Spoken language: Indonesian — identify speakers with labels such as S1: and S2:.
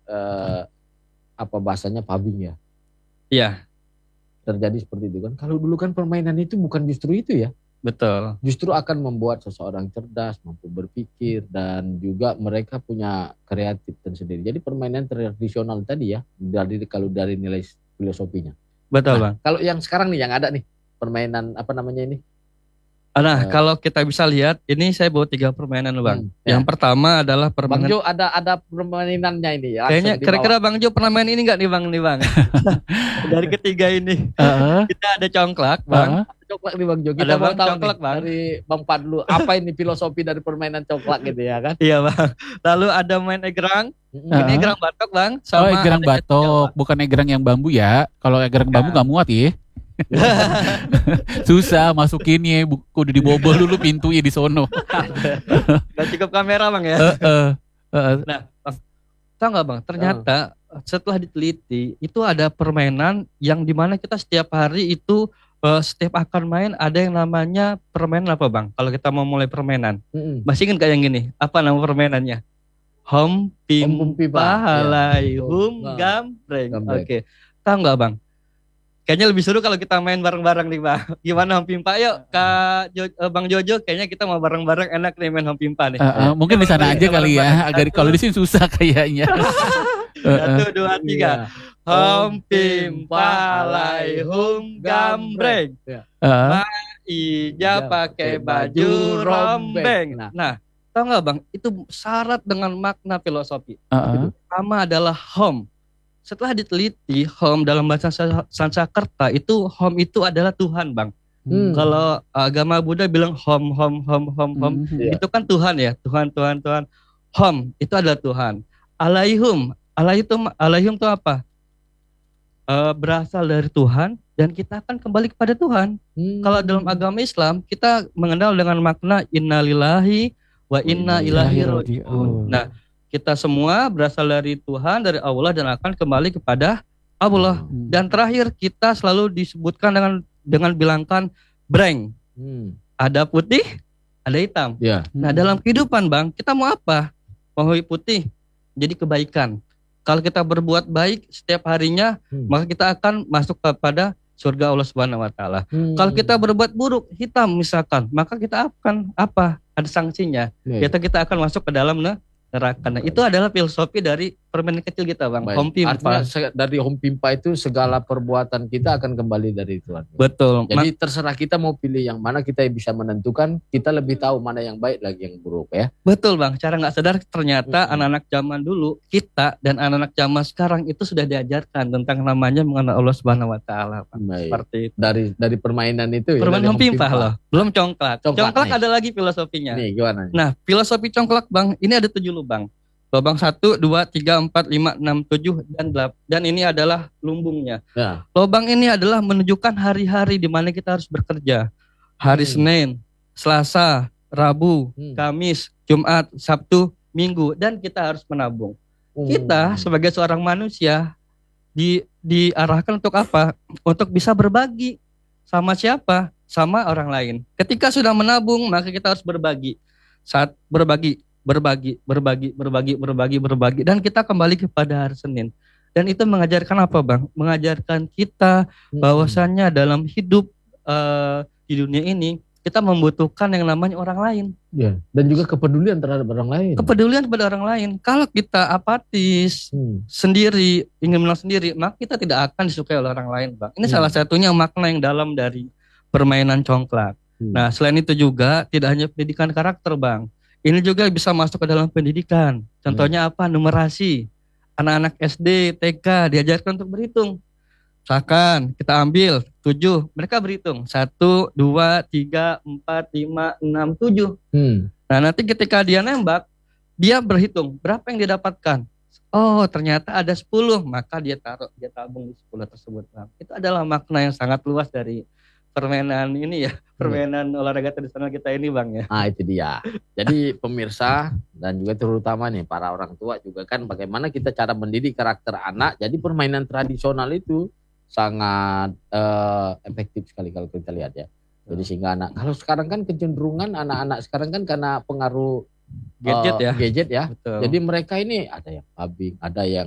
S1: apa bahasanya pubbing ya.
S2: Iya,
S1: Terjadi seperti itu kan. Kalau dulu kan permainan itu bukan justru itu ya.
S2: betul.
S1: Justru akan membuat seseorang cerdas, mampu berpikir, dan juga mereka punya kreatif tersendiri. Jadi permainan tradisional tadi ya, kalau dari nilai filosofinya.
S2: Betul,
S1: Nah,
S2: Bang.
S1: kalau yang sekarang nih yang ada nih, permainan apa namanya ini?
S2: Nah, kalau kita bisa lihat, ini saya bawa 3 permainan loh, Bang.
S1: Ya.
S2: Yang pertama adalah
S1: Bang
S2: permainan.
S1: Jo ada permainannya ini ya.
S2: Kayaknya kira-kira Bang Jo pernah main ini nggak nih, Bang? Dari ketiga ini. Kita ada congklak, Bang.
S1: Congklak nih Bang Jo. Kita
S2: Ada
S1: mau
S2: Bang
S1: tahu
S2: congklak,
S1: nih
S2: Bang.
S1: dari Bang Padlu apa ini filosofi dari permainan congklak gitu ya kan?
S2: Iya, Bang. Lalu ada main egrang. Ini egrang batok, Bang.
S3: Sama egrang batok, bukan egrang yang bambu ya. Kalau egrang bambu nggak muat ya. Susah masukinnya, kudu dibobol dulu pintunya di sono.
S2: Gak cukup kamera, Bang ya. Nah, tahu nggak, Bang? Ternyata setelah diteliti itu ada permainan yang dimana kita setiap hari itu setiap akan main ada yang namanya permainan apa, Bang? Kalau kita mau mulai permainan, masih ingat kayak yang gini? Apa nama permainannya? Hom pimpa halai hum gambreng. Oke, tahu nggak, Bang? Kayaknya lebih seru kalau kita main bareng-bareng nih, Bang. Gimana Hom Pimpa? Yuk, Bang Jojo, kayaknya kita mau bareng-bareng enak nih main Hom Pimpa nih.
S3: Mungkin di sana aja kali ya. Agar kalau di sini susah kayaknya.
S2: 1, 2, 3. Hom Pimpa lai hum gambreng. Ija pakai baju rombeng. Nah, tahu nggak, Bang? Itu syarat dengan makna filosofi. Pertama adalah hom. Setelah diteliti, hom dalam bahasa Sanskerta itu hom itu adalah Tuhan, Bang. Kalau agama Buddha bilang hom. Itu kan Tuhan ya, Tuhan. Hom itu adalah Tuhan. Alaihum itu apa? Berasal dari Tuhan dan kita akan kembali kepada Tuhan. Kalau dalam agama Islam kita mengenal dengan makna innalillahi wa inna ilaihi raji'un. Nah, kita semua berasal dari Tuhan, dari Allah dan akan kembali kepada Allah. Dan terakhir kita selalu disebutkan dengan bilangkan breng. Ada putih, ada hitam. Nah, dalam kehidupan, Bang, kita mau apa? Mau putih, jadi kebaikan. Kalau kita berbuat baik setiap harinya, maka kita akan masuk kepada surga Allah Subhanahu wa taala. Kalau kita berbuat buruk, hitam misalkan, maka kita akan apa? Ada sanksinya. Kita akan masuk ke dalam neraka. Nah, itu adalah filosofi dari permainan kecil kita, Bang. Hom Pimpa.
S1: Artinya dari Hom Pimpa itu segala perbuatan kita akan kembali dari Tuhan.
S2: Betul.
S1: Jadi terserah kita mau pilih yang mana, kita bisa menentukan, kita lebih tahu mana yang baik lagi yang buruk ya.
S2: Betul, Bang. Cara nggak sadar ternyata anak-anak zaman dulu, kita dan anak-anak zaman sekarang itu sudah diajarkan tentang namanya mengenal Allah Subhanahu wa taala, Bang. Seperti itu.
S1: Dari permainan itu ya.
S2: Permainan Hom Pimpa loh. Belum congklak. Congklak ada lagi filosofinya.
S1: Nih, gimana?
S2: Nah, filosofi congklak, Bang, ini ada 7 lubang. Lubang 1, 2, 3, 4, 5, 6, 7, dan 8. Dan ini adalah lumbungnya. Lubang ini adalah menunjukkan hari-hari di mana kita harus bekerja. Hari Senin, Selasa, Rabu, Kamis, Jumat, Sabtu, Minggu. Dan kita harus menabung. Kita sebagai seorang manusia diarahkan untuk apa? Untuk bisa berbagi. Sama siapa? Sama orang lain. Ketika sudah menabung, maka kita harus berbagi. Saat berbagi, dan kita kembali kepada hari Senin. Dan itu mengajarkan apa, Bang? Mengajarkan kita bahwasannya dalam hidup di dunia ini kita membutuhkan yang namanya orang lain.
S1: Dan juga kepedulian terhadap orang lain.
S2: Kepedulian kepada orang lain. Kalau kita apatis, sendiri, ingin menang sendiri, maka kita tidak akan disukai oleh orang lain, Bang. Ini salah satunya makna yang dalam dari permainan congklak. Nah, selain itu juga tidak hanya pendidikan karakter, Bang. Ini juga bisa masuk ke dalam pendidikan. Contohnya apa? Numerasi. Anak-anak SD, TK diajarkan untuk berhitung. Misalkan kita ambil 7, mereka berhitung 1, 2, 3, 4, 5, 6, 7. Nah, nanti ketika dia nembak, dia berhitung berapa yang dia dapatkan. Oh, ternyata ada 10, maka dia tabung di 10 tersebut. Nah, itu adalah makna yang sangat luas dari permainan ini ya, permainan olahraga tradisional kita ini, Bang ya.
S1: Itu dia. Jadi pemirsa dan juga terutama nih para orang tua juga kan bagaimana kita cara mendidik karakter anak. Jadi permainan tradisional itu sangat efektif sekali kalau kita lihat ya. Jadi sehingga kalau sekarang kan kecenderungan anak-anak sekarang kan karena pengaruh gadget ya.
S2: Betul.
S1: Jadi mereka ini ada yang pubbing, ada yang